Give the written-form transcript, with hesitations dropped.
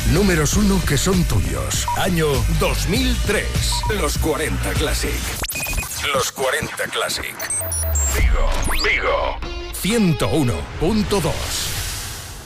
Números 1 que son tuyos. Año 2003. Los 40 Classic. Los 40 Classic. Vigo. 101.2.